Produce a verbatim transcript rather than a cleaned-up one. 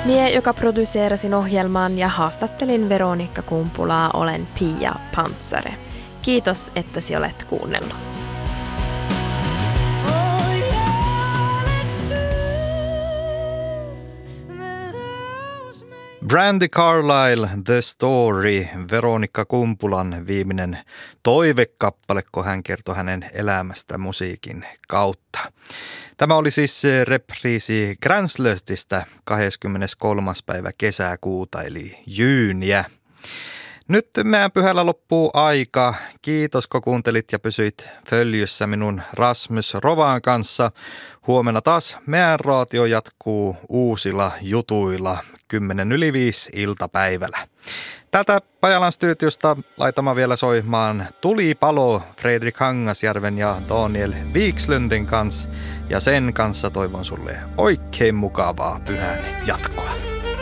Mie, joka produseerasin ohjelman ja haastattelin Veronikka Kumpulaa, olen Pia Pantsare. Kiitos, että si olet kuunnellut. Brandi Carlile, The Story, Veronikka Kumpulan viimeinen toivekappale, kun hän kertoi hänen elämästä musiikin kautta. Tämä oli siis repriisi Gränslöstistä kahdeskymmeneskolmas päivä kesäkuuta eli jyyniä. Nyt meidän pyhällä loppuu aika. Kiitos, kun kuuntelit ja pysyit följyssä minun Rasmus Rovaan kanssa. Huomenna taas meidän raatio jatkuu uusilla jutuilla kymmenen yli viisi iltapäivällä. Täältä Pajalan studiosta laitamaan vielä soimaan Tulipalo Fredrik Hangasjärven ja Daniel Wikslundin kanssa. Ja sen kanssa toivon sulle oikein mukavaa pyhän jatkoa.